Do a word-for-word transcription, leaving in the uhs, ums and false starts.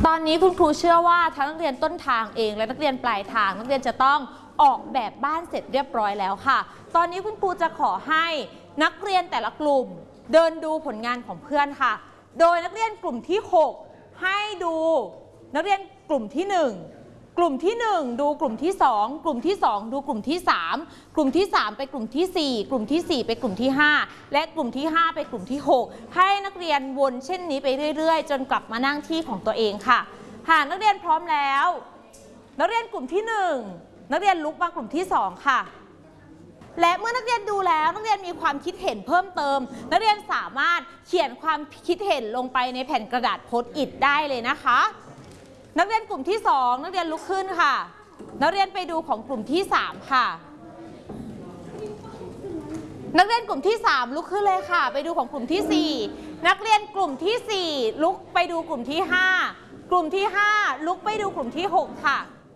ตอนนี้คุณครูเชื่อว่าทั้งนักเรียนต้นทางเองและนักเรียนปลายทางนักเรียนจะต้องออกแบบบ้านเสร็จเรียบร้อยแล้วค่ะตอนนี้คุณครูจะขอให้นักเรียนแต่ละกลุ่มเดินดูผลงานของเพื่อนค่ะโดยนักเรียนกลุ่มที่หกให้ดูนักเรียนกลุ่มที่หนึ่งกลุ่มที่หนึ่งดูกลุ่มที่สองกลุ่มที่สองดูกลุ่มที่สามกลุ่มที่สามไปกลุ่มที่สี่กลุ่มที่สี่ไปกลุ่มที่ห้าและกลุ่มที่ห้าไปกลุ่มที่หกให้นักเรียนวนเช่นนี้ไปเรื่อยๆจนกลับมานั่งที่ของตัวเองค่ะหากนักเรียนพร้อมแล้วนักเรียนกลุ่มที่หนึ่งนักเรียนลุกมากลุ่มที่สองค่ะและเมื่อนักเรียนดูแล้วนักเรียนมีความคิดเห็นเพิ่มเติมนักเรียนสามารถเขียนความคิดเห็นลงไปในแผ่นกระดาษโพสต์อิทได้เลยนะคะนักเรียนกลุ่มที่สองนักเรียนลุกขึ้นค่ะนักเรียนไปดูของกลุ่มที่สามค่ะนักเรียนกลุ่มที่สามลุกขึ้นเลยค่ะไปดูของกลุ่มที่สี่นักเรียนกลุ่มที่สี่ลุกไปดูกลุ่มที่ห้ากลุ่มที่ห้าลุกไปดูกลุ่มที่หกค่ะ